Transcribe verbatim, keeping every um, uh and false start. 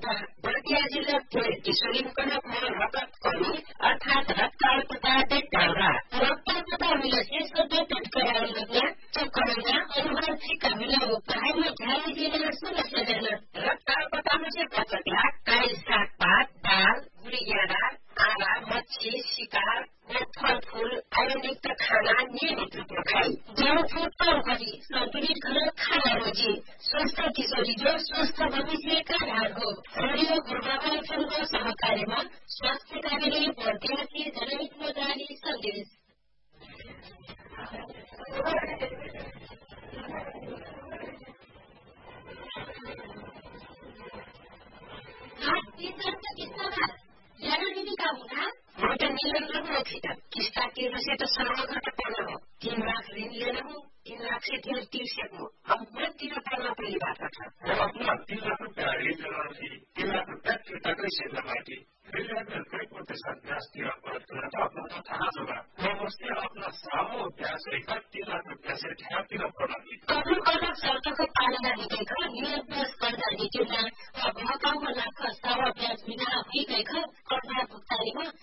बर्दिया जिल्ला किशोरी मुकनकमा रगत कमी अर्थात रक्तअल्पताले टाढा रक्तअल्पता मिला शेषको पेट कराउनुमा चक्करमा अनुवांशिक मिला उपायमा ध्यान दिन सुन्न सकेन रक्तअल्पतामा चाहिँ कचकला काइल सागपात दाल गुडियाडा आला मच्छी शिकार फलफूल आयुर्युक्त खाना नियमित रूपमा खाई जंक फूड कम गरी सन्तुलित घर खाना रोजी स्वस्थ किशोरी जो स्वस्थ भविष्यका आधार हो रेडियो पूर्वाधार फिल्मको सहकार्यमा स्वास्थ्य कार्यालय बर्दियाकी जनहितमा जारी सन्देश एउटा निलम्बन नथित किस्ता तिर्नु त सर्व घट पर्न हो तीन लाख ऋण लिएर हो तीन लाख से तिर्नु तिर्सेको अब म तिर्नु पर्न पहिली बात छ र अपना तीन लाख रुपियाँ ऋण लिएर तीन लाख रुपियाँ फिर्ता गरिसक्न लागि ऋण कई प्रतिशत ब्याज तिर्न पर्छ र अपना थाहा छ नमस्ते अपना सामो ब्याज रेखा तीन लाख रुपियाँ से ठ्याप तिर्न पर्न कबुल गर्न शर्तको पालना निकैका नियत ब्याज कर्जा निकिन्न अब महकाउमा लाख सावा ब्याज बिना भइगएका कर्जा भुक्तानीमा